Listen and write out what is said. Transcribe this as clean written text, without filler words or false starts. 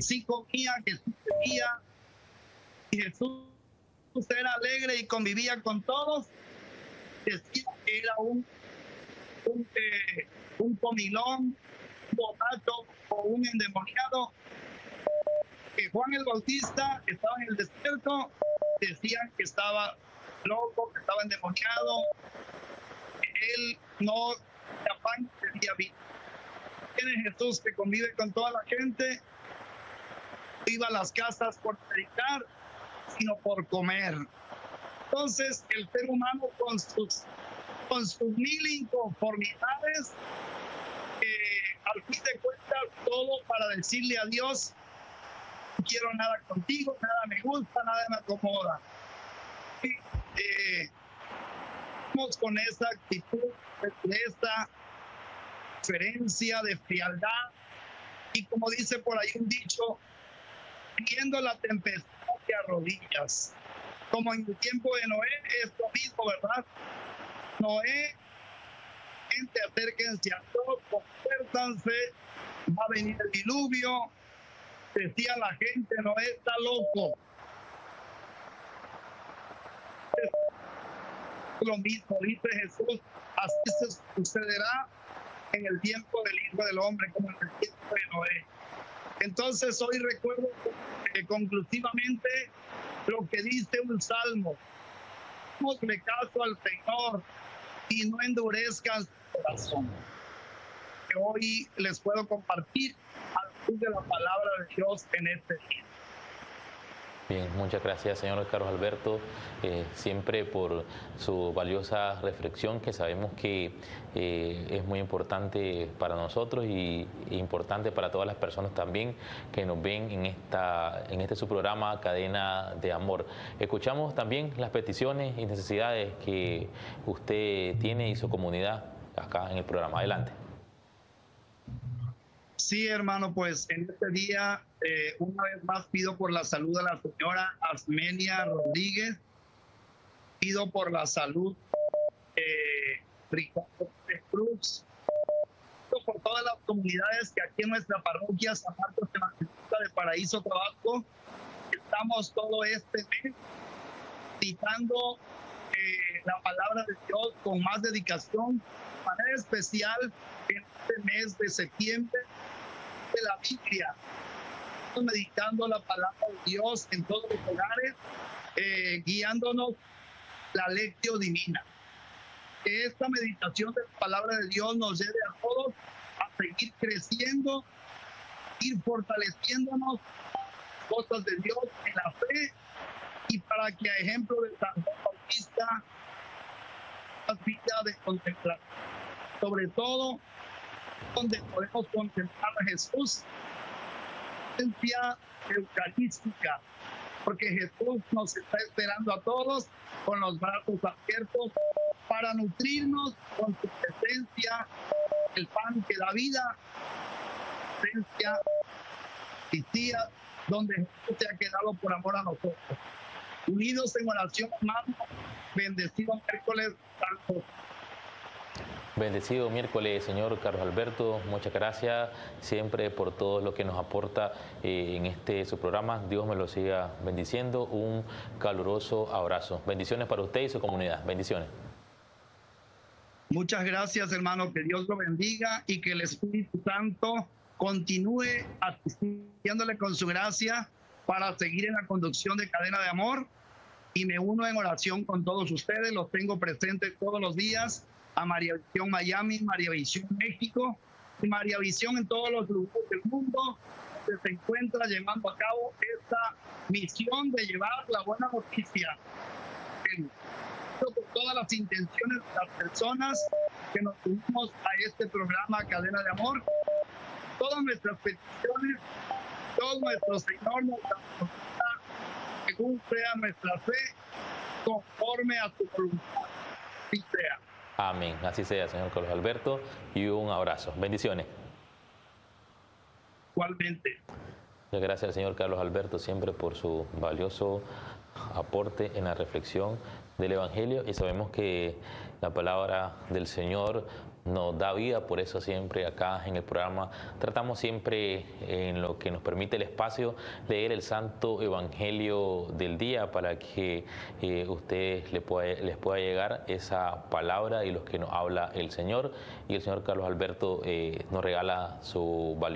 sí comía, que sí bebía, y Jesús era alegre y convivía con todos. Decía que era un comilón, un borracho o un endemoniado. Que Juan el Bautista estaba en el desierto, decían que estaba loco, que estaba endemoniado, que él no capaz tenía vida. Tiene Jesús que convive con toda la gente, iba a las casas por predicar, sino por comer. Entonces el ser humano con sus mil inconformidades, al fin de cuentas todo para decirle a Dios: no quiero nada contigo, nada me gusta, nada me acomoda. Vamos con esa actitud de esta diferencia, de frialdad, y como dice por ahí un dicho, viendo la tempestad te arrodillas. Como en el tiempo de Noé, es lo mismo, ¿verdad? Noé, gente, acérquense a Dios, conviértanse, va a venir el diluvio. Decía la gente: Noé está loco. Es lo mismo, dice Jesús, así se sucederá en el tiempo del Hijo del Hombre, como en el tiempo de Noé. Entonces hoy recuerdo conclusivamente lo que dice un salmo: démosle caso al Señor y no endurezcan su corazón. Que hoy les puedo compartir a la luz de la palabra de Dios en este día. Bien, muchas gracias, señor Carlos Alberto, siempre por su valiosa reflexión, que sabemos que es muy importante para nosotros y importante para todas las personas también que nos ven en este su programa Cadena de Amor. Escuchamos también las peticiones y necesidades que usted tiene y su comunidad acá en el programa. Adelante. Sí, hermano, pues en este día una vez más pido por la salud de la señora Asmenia Rodríguez, pido por la salud de Ricardo Cruz, pido por todas las comunidades que aquí en nuestra parroquia San Marcos Evangelista de Paraíso, Tabasco, estamos todo este mes citando la palabra de Dios con más dedicación, de manera especial en este mes de septiembre de la Biblia, meditando la palabra de Dios en todos los hogares, guiándonos la lección divina. Que esta meditación de la palabra de Dios nos lleve a todos a seguir creciendo, ir fortaleciéndonos cosas de Dios en la fe, y para que a ejemplo de San Juan Bautista, la vida de contemplación, sobre todo donde podemos contemplar a Jesús, presencia eucarística, porque Jesús nos está esperando a todos con los brazos abiertos para nutrirnos con su presencia, el pan que da vida, presencia Eucaristía, donde Jesús se ha quedado por amor a nosotros. Unidos en oración, hermano, bendecido miércoles santo. Bendecido miércoles, señor Carlos Alberto. Muchas gracias siempre por todo lo que nos aporta en su programa. Dios me lo siga bendiciendo. Un caluroso abrazo. Bendiciones para usted y su comunidad. Bendiciones. Muchas gracias, hermano. Que Dios lo bendiga y que el Espíritu Santo continúe asistiéndole con su gracia para seguir en la conducción de Cadena de Amor. Y me uno en oración con todos ustedes. Los tengo presentes todos los días. A María Visión Miami, María Visión México y María Visión en todos los lugares del mundo que se encuentra llevando a cabo esta misión de llevar la buena noticia por todas las intenciones de las personas que nos unimos a este programa Cadena de Amor. Todas nuestras peticiones, todo nuestro Señor nos da según sea nuestra fe, conforme a su voluntad. Así sea. Amén. Así sea, señor Carlos Alberto, y un abrazo. Bendiciones. Igualmente. Muchas gracias al señor Carlos Alberto siempre por su valioso aporte en la reflexión del Evangelio, y sabemos que la palabra del Señor nos da vida, por eso siempre acá en el programa tratamos siempre, en lo que nos permite el espacio, leer el Santo Evangelio del día para que ustedes les pueda llegar esa palabra y los que nos habla el Señor. Y el señor Carlos Alberto nos regala su valiosa